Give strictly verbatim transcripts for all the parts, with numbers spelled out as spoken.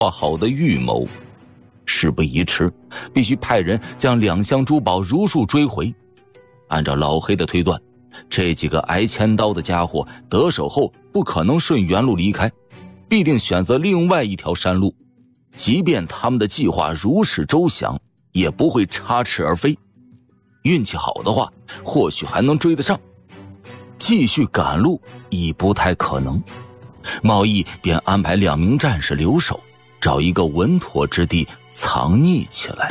划好的预谋。事不宜迟，必须派人将两箱珠宝如数追回。按照老黑的推断，这几个挨千刀的家伙得手后不可能顺原路离开，必定选择另外一条山路。即便他们的计划如是周详，也不会插翅而飞。运气好的话，或许还能追得上。继续赶路已不太可能，贸易便安排两名战士留守，找一个稳妥之地藏匿起来。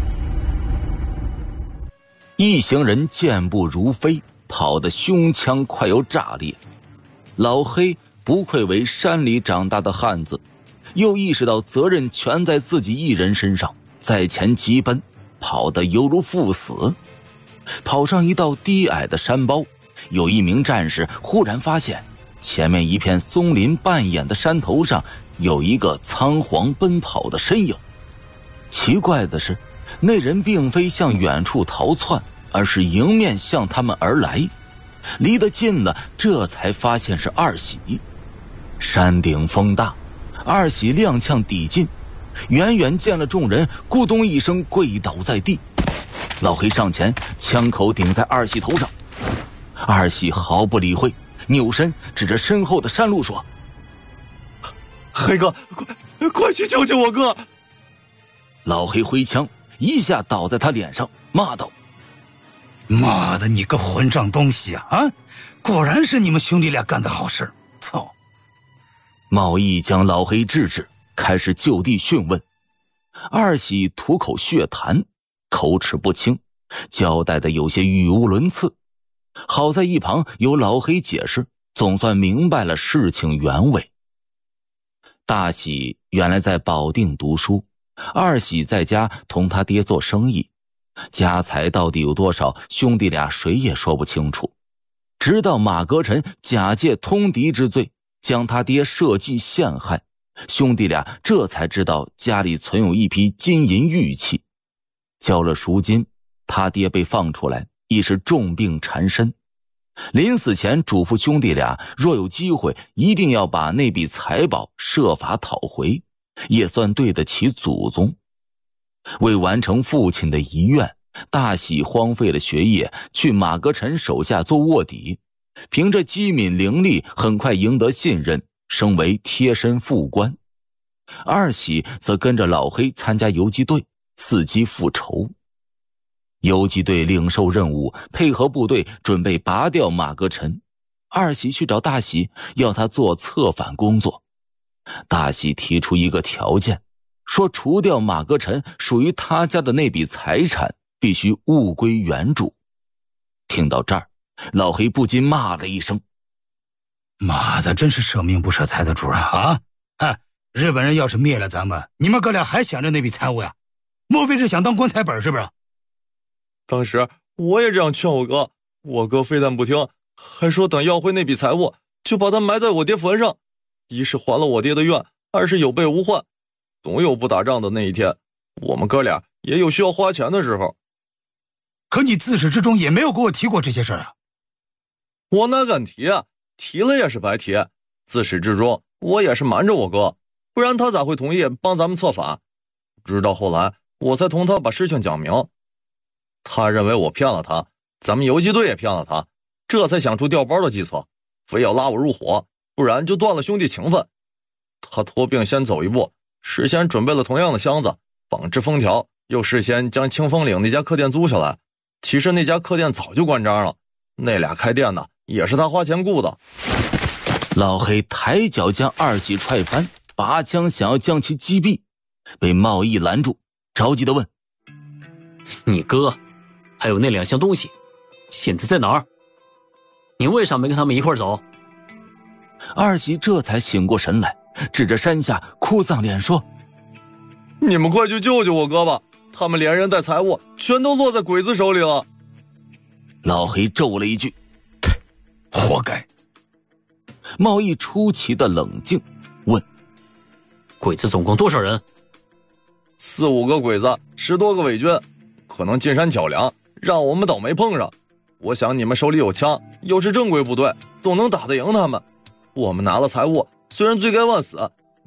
一行人健步如飞，跑得胸腔快要炸裂。老黑不愧为山里长大的汉子，又意识到责任全在自己一人身上，在前急奔，跑得犹如赴死。跑上一道低矮的山包，有一名战士忽然发现前面一片松林半掩的山头上有一个仓皇奔跑的身影。奇怪的是，那人并非向远处逃窜，而是迎面向他们而来。离得近了，这才发现是二喜。山顶风大，二喜踉跄抵近，远远见了众人，咕咚一声跪倒在地。老黑上前，枪口顶在二喜头上。二喜毫不理会，扭身指着身后的山路说： 黑哥，快快去救救我哥！ 老黑挥枪一下倒在他脸上，骂道： 妈的，你个混账东西啊！啊，果然是你们兄弟俩干的好事！操！ 贸易将老黑制止，开始就地讯问。二喜吐口血痰，口齿不清，交代的有些语无伦次。好在一旁有老黑解释，总算明白了事情原委。大喜原来在保定读书，二喜在家同他爹做生意，家财到底有多少，兄弟俩谁也说不清楚。直到马格臣假借通敌之罪将他爹设计陷害，兄弟俩这才知道家里存有一批金银玉器。交了赎金，他爹被放出来，已是重病缠身。临死前嘱咐兄弟俩，若有机会一定要把那笔财宝设法讨回，也算对得起祖宗。为完成父亲的遗愿，大喜荒废了学业，去马格臣手下做卧底，凭着机敏伶俐，很快赢得信任，升为贴身副官。二喜则跟着老黑参加游击队，伺机复仇。游击队领受任务，配合部队准备拔掉马格臣。二喜去找大喜，要他做策反工作。大喜提出一个条件，说除掉马格臣属于他家的那笔财产必须物归原主。听到这儿，老黑不禁骂了一声： 妈的，真是舍命不舍财的主啊！啊，哎，日本人要是灭了咱们，你们哥俩还想着那笔财物呀？莫非是想当棺材本是不是？ 当时我也这样劝我哥，我哥非但不听，还说等要回那笔财物就把它埋在我爹坟上，一是还了我爹的愿，二是有备无患，总有不打仗的那一天，我们哥俩也有需要花钱的时候。 可你自始至终也没有跟我提过这些事啊。 我哪敢提啊，提了也是白提，自始至终我也是瞒着我哥，不然他咋会同意帮咱们策反？直到后来我才同他把事情讲明，他认为我骗了他，咱们游击队也骗了他，这才想出调包的计策，非要拉我入伙，不然就断了兄弟情分。他托病先走一步，事先准备了同样的箱子，仿制封条，又事先将清风岭那家客店租下来。其实那家客店早就关张了，那俩开店的也是他花钱雇的。 老黑抬脚将二喜踹翻，拔枪想要将其击毙，被贸易拦住，着急地问： 你哥还有那两箱东西现在在哪儿？你为啥没跟他们一块儿走？ 二喜这才醒过神来，指着山下哭丧脸说： 你们快去救救我哥吧，他们连人带财物全都落在鬼子手里了。 老黑咒了一句： 活该。 贸易出奇的冷静，问： 鬼子总共多少人？ 四五个鬼子，十多个伪军，可能进山巧粮，让我们倒霉碰上。我想你们手里有枪，又是正规部队，总能打得赢他们。我们拿了财物，虽然罪该万死，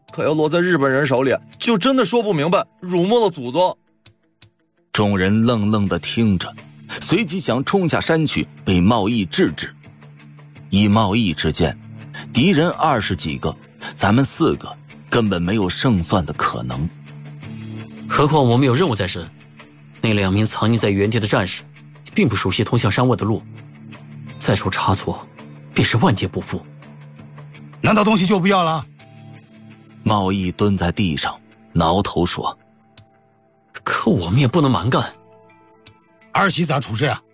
可要落在日本人手里，就真的说不明白，辱没了祖宗。 众人愣愣地听着，随即想冲下山去，被茂义制止。以茂义之见，敌人二十几个，咱们四个根本没有胜算的可能。 何况我们有任务在身，那两名藏匿在原地的战士并不熟悉通向山外的路，再出差错便是万劫不复。 难道东西就不要了？ 茂义蹲在地上挠头说， 可我们也不能蛮干。 二喜咋处置呀？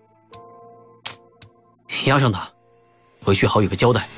押上他，回去好有个交代。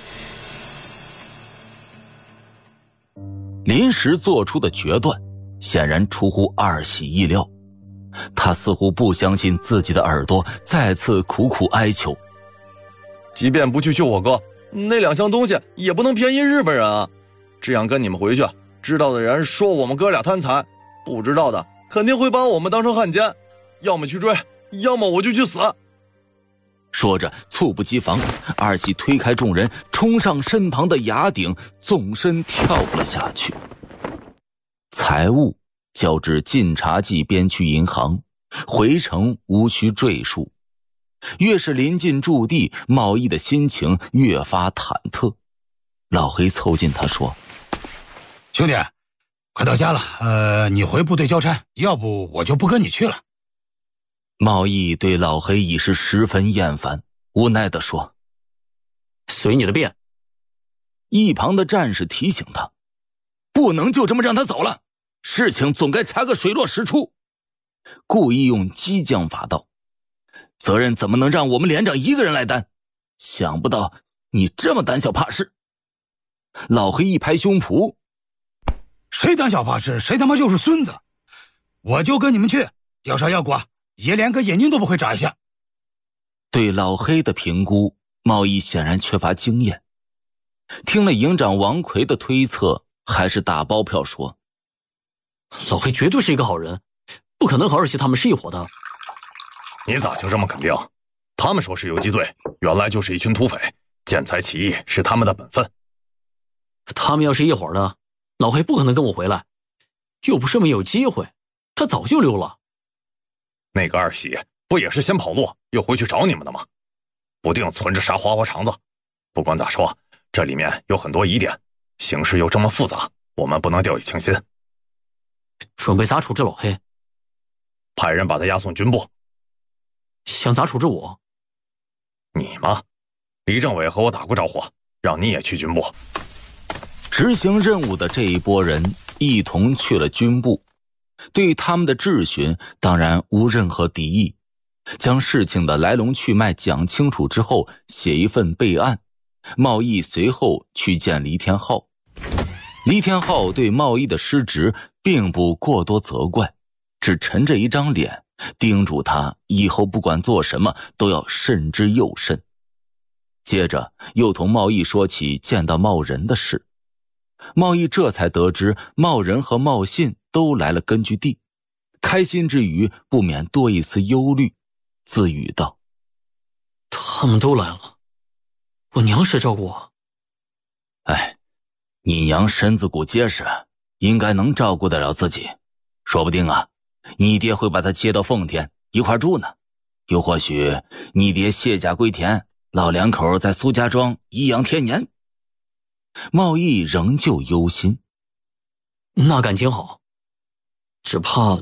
临时做出的决断显然出乎二喜意料，他似乎不相信自己的耳朵，再次苦苦哀求， 即便不去救我哥，那两箱东西也不能便宜日本人啊！这样跟你们回去，知道的人说我们哥俩贪财，不知道的肯定会把我们当成汉奸，要么去追，要么我就去死。 说着猝不及防，二喜推开众人，冲上身旁的崖顶，纵身跳了下去。财物交至晋察冀边区银行，回程无需赘述。越是临近驻地，茂义的心情越发忐忑。老黑凑近他说， 兄弟，快到家了，呃，你回部队交差，要不我就不跟你去了。 茂义对老黑已是十分厌烦，无奈地说， 随你的便。 一旁的战士提醒他，不能就这么让他走了，事情总该查个水落石出。故意用激将法道，责任怎么能让我们连长一个人来担？想不到你这么胆小怕事。老黑一拍胸脯， 谁胆小怕事，谁他妈就是孙子！我就跟你们去，要杀要剐，也连个眼睛都不会眨一下。 对老黑的评估，茂义显然缺乏经验。听了营长王奎的推测，还是打包票说， 老黑绝对是一个好人，不可能和二喜他们是一伙的。 你咋就这么肯定？他们说是游击队，原来就是一群土匪，见财起意是他们的本分。 他们要是一伙的，老黑不可能跟我回来，又不是没有机会，他早就溜了。 那个二喜不也是先跑路又回去找你们的吗？不定存着啥花花肠子。不管咋说，这里面有很多疑点，形势又这么复杂，我们不能掉以轻心。 准备咋处置老黑？ 派人把他押送军部。 想咋处置我？ 你吗？李政委和我打过招呼，让你也去军部。 执行任务的这一波人一同去了军部，对他们的质询当然无任何敌意，将事情的来龙去脉讲清楚之后，写一份备案。茂义随后去见黎天浩，黎天浩对茂义的失职并不过多责怪，只沉着一张脸，叮嘱他以后不管做什么都要慎之又慎。接着又同茂义说起见到茂仁的事，茂义这才得知茂仁和茂信都来了根据地，开心之余不免多一丝忧虑，自语道， 他们都来了，我娘谁照顾我？ 哎，你娘身子骨结实，应该能照顾得了自己，说不定啊，你爹会把她接到奉天一块住呢，又或许你爹卸甲归田，老两口在苏家庄颐养天年。茂义仍旧忧心， 那感情好，只怕……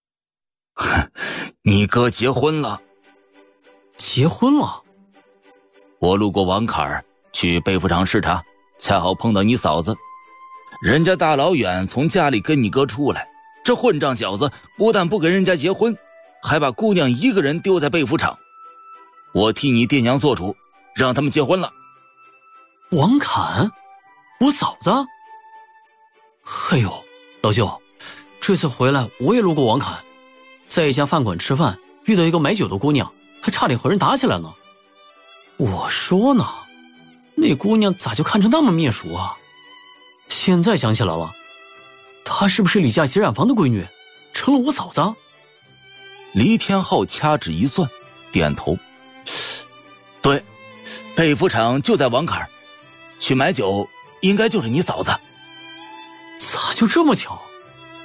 你哥结婚了。 结婚了？ 我路过王坎儿去备服厂视察，恰好碰到你嫂子，人家大老远从家里跟你哥出来，这混账小子不但不给人家结婚，还把姑娘一个人丢在备服厂。我替你爹娘做主，让他们结婚了。 王侃？我嫂子？哎呦，老舅，这次回来我也路过王侃，在一家饭馆吃饭，遇到一个买酒的姑娘，还差点和人打起来呢。我说呢，那姑娘咋就看着那么面熟啊？现在想起来了，她是不是李家洗染房的闺女，成了我嫂子？ 黎天浩掐指一算，点头，对，备服厂就在王坎儿，去买酒应该就是你嫂子。 就这么巧？